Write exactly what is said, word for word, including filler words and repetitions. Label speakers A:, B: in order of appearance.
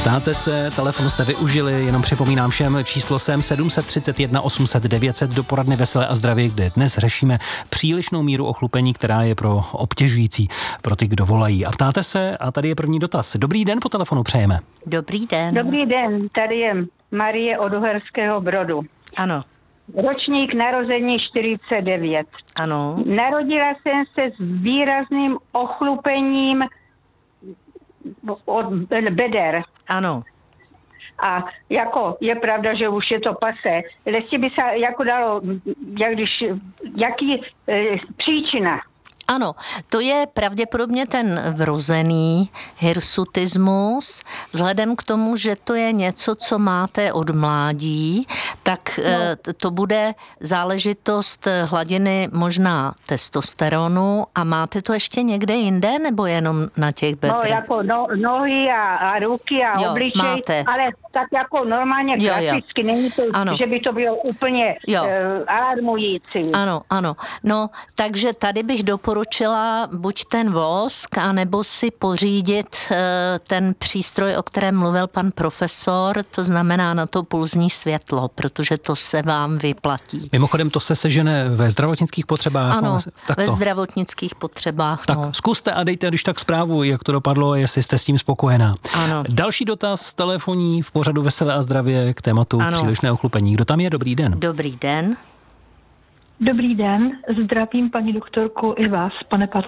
A: Ptáte se, telefon jste využili, jenom připomínám všem, číslo sem sedm set třicet jedna osm set devět set do poradny Veselé a zdravě, kde dnes řešíme přílišnou míru ochlupení, která je pro obtěžující, pro ty, kdo volají. A ptáte se, a tady je první dotaz. Dobrý den, po telefonu přejeme.
B: Dobrý den.
C: Dobrý den, tady je Marie od Uherského Brodu.
B: Ano.
C: Ročník narození čtyřicet devět.
B: Ano.
C: Narodila jsem se s výrazným ochlupením od beder.
B: Ano.
C: A jako je pravda, že už je to pase, ale jestli by se jako dalo, jak když, jaký e, příčina?
B: Ano, to je pravděpodobně ten vrozený hirsutismus. Vzhledem k tomu, že to je něco, co máte od mládí, tak no. to bude záležitost hladiny možná testosteronu. A máte to ještě někde jinde, nebo jenom na těch bedrech?
C: No, jako no, nohy a, a ruky a
B: jo,
C: obličej,
B: máte.
C: Ale tak jako normálně
B: jo,
C: graficky,
B: jo.
C: není to,
B: ano.
C: že by to bylo úplně uh, alarmující.
B: Ano, ano. No, takže tady bych doporučila buď ten vosk, anebo si pořídit uh, ten přístroj, o kterém mluvil pan profesor, to znamená na to pulzní světlo, protože to se vám vyplatí.
A: Mimochodem, to se sežene ve zdravotnických potřebách.
B: Ano,
A: tak
B: ve
A: to.
B: zdravotnických potřebách.
A: Tak
B: no.
A: Zkuste a dejte když tak zprávu, jak to dopadlo, jestli jste s tím spokojená.
B: Ano.
A: Další dotaz telefonní v pořadu Veselé a zdravě k tématu ano. přílišné ochlupení. Kdo tam je? Dobrý den.
B: Dobrý den.
D: Dobrý den, zdravím paní doktorku i vás, pane